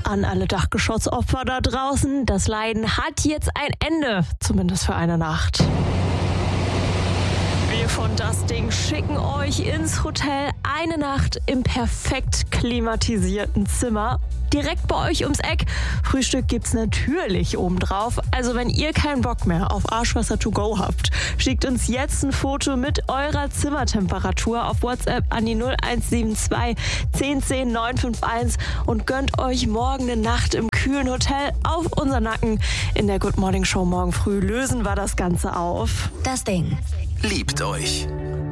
an alle Dachgeschossopfer da draußen. Das Leiden hat jetzt ein Ende, zumindest für eine Nacht. Wir von Das Ding schicken euch ins Hotel eine Nacht im perfekt klimatisierten Zimmer. Direkt bei euch ums Eck. Frühstück gibt's natürlich obendrauf. Also wenn ihr keinen Bock mehr auf Arschwasser to go habt, schickt uns jetzt ein Foto mit eurer Zimmertemperatur auf WhatsApp an die 0172 1010 951 und gönnt euch morgen eine Nacht im kühlen Hotel auf unseren Nacken. In der Good Morning Show morgen früh lösen wir das Ganze auf. Das Ding. Liebt euch.